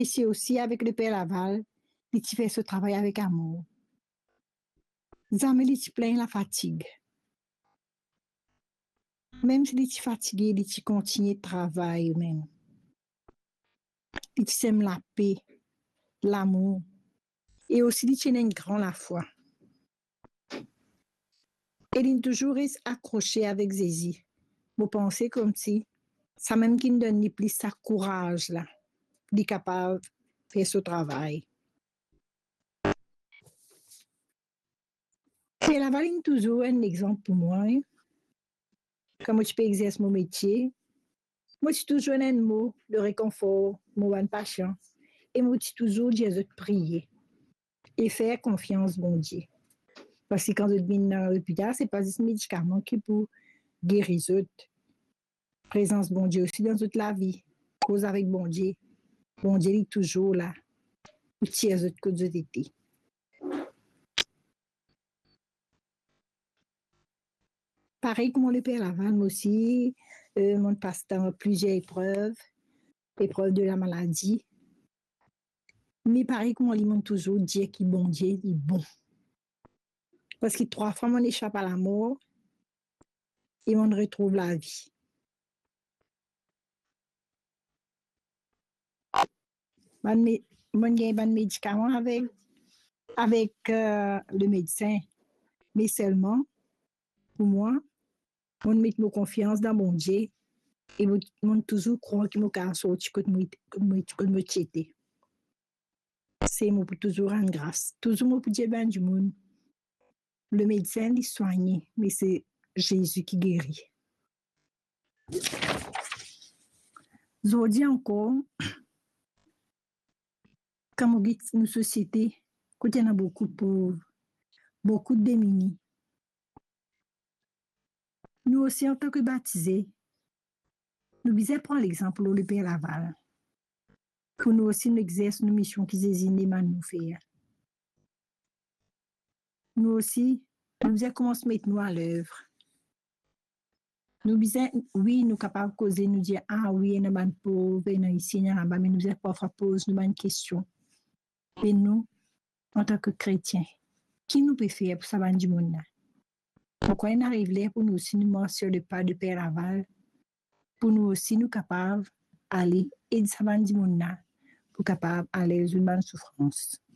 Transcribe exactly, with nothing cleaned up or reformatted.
Et c'est aussi avec le Père Laval, il fait ce travail avec amour. Jamais il plaint la fatigue. Même si il est fatigué, il continue de travailler même. Il sème la paix, l'amour. Et aussi, il tient une grande la foi. Et il toujours reste accroché avec Zézi. Vous pensez comme si, ça même qui nous donne plus sa courage là, il est capable de faire ce travail. Et la Valine est toujours un exemple pour moi. Hein. Comment je peux exercer mon métier. Moi, je suis toujours un mot de réconfort, mon passion. Et moi, je suis toujours dire de prier et faire confiance bon Dieu. Parce que quand je viens dans l'hôpital, ce n'est pas un médicament qui peut guérir les autres. Présence bon Dieu aussi dans toute la vie. Cause avec bon Dieu. Bon Dieu est toujours là. Pour tirer les autres que vous étiez. Pareil comme le Père Laval, moi aussi, euh, on passe dans plusieurs épreuves, épreuves de la maladie. Mais pareil comme on lui montre toujours, Dieu qui est bon, Dieu est bon. Parce que trois fois, on échappe à la mort et on retrouve la vie. On gagne un médicament avec, avec euh, le médecin. Mais seulement, pour moi, on met nos confiance dans mon Dieu et on toujours croit qu'il m'a sorti comme me tchété. C'est moi pour toujours rendre grâce. Toujours moi pour dire ben du monde. Le médecin, il soigne, mais c'est Jésus qui guérit. Je dis encore, quand on dit une société, il y a beaucoup de pauvres, beaucoup de démunis. Nous aussi, en tant que baptisés, nous devons prendre l'exemple du Père Laval. Pour nous aussi, nous exerçons une mission qui désigne de nous faire. Nous aussi, nous devons commencer à mettre nous à l'œuvre. Nous disons, oui, nous sommes capables de causer, nous dire, ah oui, il y a des pauvres, il y a ici, il y a là-bas, mais nous devons parfois poser une question. Et nous, en tant que chrétiens, qui nous peut faire pour savoir du monde? Pourquoi on arrive là pour nous aussi nous marcher sur le pas de Père Laval, pour nous aussi nous capables d'aller et de savoir du monde, pour capables d'aller résoudre une souffrance.